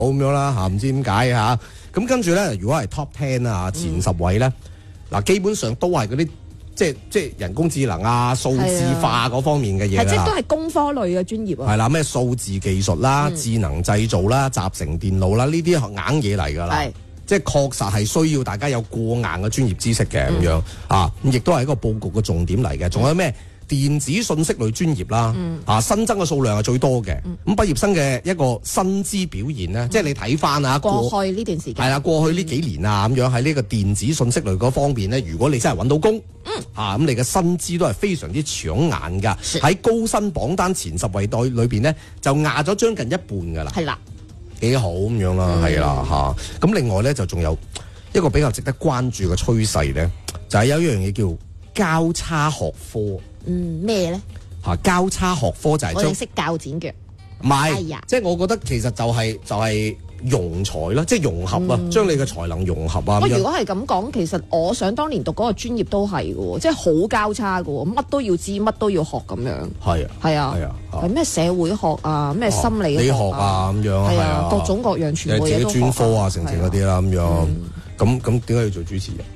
咁樣啦嚇，唔知點解嚇。咁跟住咧，如果係 Top 10啊前10位咧，嗱基本上都係嗰啲即係人工智能啊、數字化嗰方面嘅嘢啦。 即係都係工科類嘅專業啊。 係啦，咩數字技術啦、智能製造啦、集成電路啦，呢啲硬嘢嚟㗎啦。即係確實係需要大家有過硬嘅專業知識嘅咁樣啊，亦都係一個佈局嘅重點嚟嘅。仲有咩電子信息類專業啦，新增嘅數量係最多嘅。咁畢業生嘅一個薪資表現咧，即係你睇翻啊， 過去呢段時間係啦，過去呢幾年啊咁樣喺呢個電子信息類嗰方面咧，如果你真係揾到工，咁你嘅薪資都係非常之搶眼㗎。喺高薪榜單前10位裏邊咧，就壓咗將近一半㗎啦。 係啦。 幾好咁樣啦，係啦嚇。咁另外咧就仲有一個比較值得關注嘅趨勢咧，就係有一樣嘢叫交叉學科。 咩咧？ 交叉學科就係我哋識鉸剪腳。 唔係，即係我覺得其實就係融才啦，即係融合啊，將你嘅才能融合啊。 如果係咁講，其實我想當年讀嗰個專業都係嘅，即係好交叉嘅，乜都要知，乜都要學咁樣。係啊，係咩社會學啊，咩心理學啊咁樣， 係啊，各種各樣全部嘢都學。 自己專科啊，成嗰啲啦咁樣。咁點解要做主持人？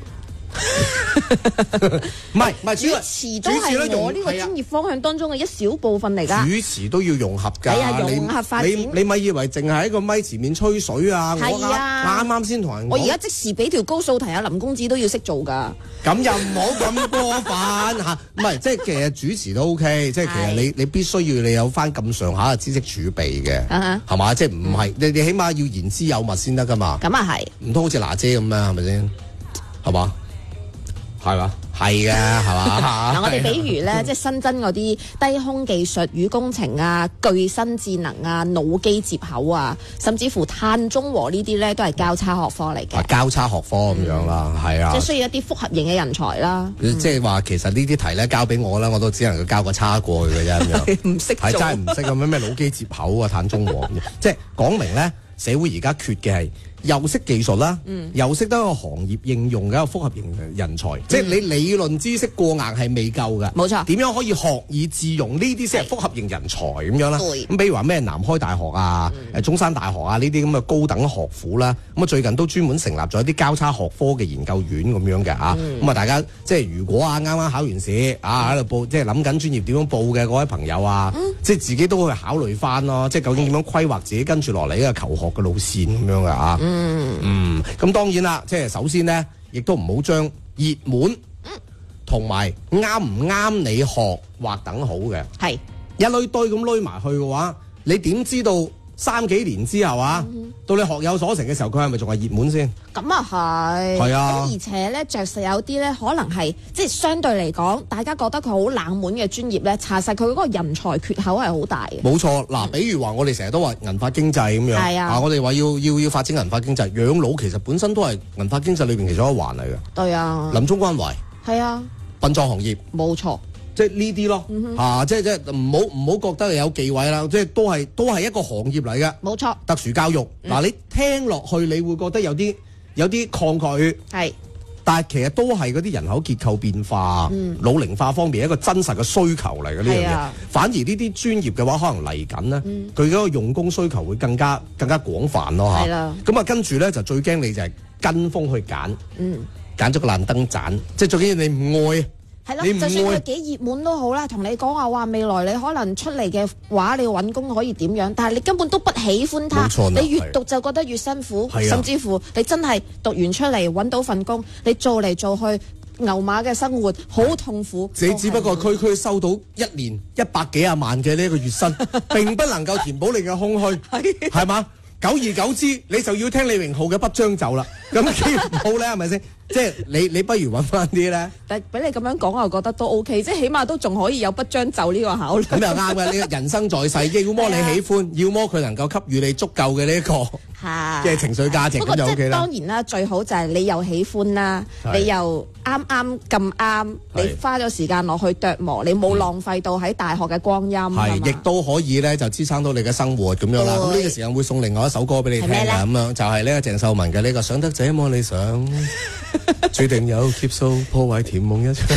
唔係主持都係我呢個專業方向當中嘅一小部分嚟㗎。 主持都要融合㗎。 係啊，融合發展。 你咪以為淨係喺個咪前面吹水啊？ 係啊， 啱先同人講。 我而家即時俾條高數題啊，林公子都要識做㗎。 咁又唔好咁過分嚇。唔係，即係其實主持都 OK， 即係其實你必須要你有翻咁上下嘅知識儲備嘅，係嘛？即係唔係你起碼要言之有物先得㗎嘛？ 咁啊係。唔通好似娜姐咁啊？係咪先？係嘛？係嘛？係嘅，係嘛？ 嗱，我哋比如咧，即係新增嗰啲低空技術與工程啊、具身智能啊、腦機接口啊，甚至乎碳中和呢啲咧，都係交叉學科嚟嘅。 交叉學科咁樣啦，係啊。 即係需要一啲複合型嘅人才啦。 即係話其實呢啲題咧交俾我啦，我都只能夠交個叉過去嘅啫咁樣。 唔識做。係真係唔識咁咩腦機接口啊、碳中和，即係講明咧，社會而家缺嘅係又識技術啦，又識得個行業應用嘅一個複合型人才，即係你理論知識過硬係未夠嘅， 冇錯。 點樣可以學以致用呢啲先係複合型人才咁樣啦？咁比如話咩南開大學啊、中山大學啊呢啲咁嘅高等學府啦，咁啊最近都專門成立咗一啲交叉學科嘅研究院咁樣嘅啊，咁啊大家即係如果啊啱啱考完試啊喺度報，即係諗緊專業點樣報嘅嗰位朋友啊，即係自己都去考慮翻咯，即係究竟點樣規劃自己跟住落嚟嘅求學嘅路線咁樣嘅啊。咁當然啦，即係首先呢，亦都唔好將熱門同埋啱唔啱你學劃等好嘅，係一堆堆咁堆埋去嘅話，你點知道3幾年之後啊，到你學有所成嘅時候，佢係咪仲係熱門先？ 咁啊係， 係啊， 咁而且咧着實有啲咧，可能係即係相對嚟講，大家覺得佢好冷門嘅專業咧，查實佢嗰個人才缺口係好大嘅。冇錯，嗱，比如話我哋成日都話銀髮經濟咁樣，係啊，我哋話要發展銀髮經濟，養老其實本身都係銀髮經濟裏邊其中一環嚟嘅。對啊，臨終關懷係啊，殯葬行業冇錯。即係呢啲咯，即係唔好覺得有忌諱啦，即係都係一個行業嚟嘅，冇錯。特殊教育嗱，你聽落去你會覺得有啲抗拒，係，但係其實都係嗰啲人口結構變化、老齡化方面一個真實嘅需求嚟嘅呢樣嘢。反而呢啲專業嘅話，可能嚟緊呢，佢嗰個用工需求會更加廣泛咯嚇。係啦，咁啊跟住咧就最驚你就係跟風去揀，揀咗個爛燈盞，即係最緊要你唔愛。係咯，就算佢幾熱門都好啦，同你講話未來你可能出嚟嘅話，你要揾工可以點樣？但係你根本都不喜歡它，你越讀就覺得越辛苦，甚至乎你真係讀完出嚟揾到份工，你做嚟做去牛馬嘅生活好痛苦。你只不過區收到一年100幾廿萬嘅呢個月薪，並不能夠填補你嘅空虛，係嘛？久而久之，你就要聽李榮浩嘅不將就啦。咁幾唔好咧，係咪先？即係你不如揾翻啲咧。但係俾你咁樣講，我又覺得都 OK，即係起碼都仲可以有不將就呢個考慮。咁又啱嘅，你人生在世，要麼你喜歡，要麼佢能夠給予你足夠嘅呢個嘅情緒價值，咁就 OK 啦。當然啦，最好就係你又喜歡啦，你又啱咁啱，你花咗時間落去琢磨，你冇浪費到喺大學嘅光陰。係，亦都可以咧就支撐到你嘅生活咁樣啦。咁呢個時間會送另外一首歌俾你聽嘅，咁樣就係呢個鄭秀文嘅呢個想得這麼理想，注定有劫數破壞甜夢一場。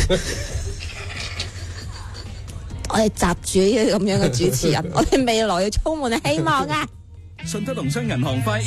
我哋集住呢個咁樣嘅主持人，我哋未來要充滿希望啊！ 信德農商銀行快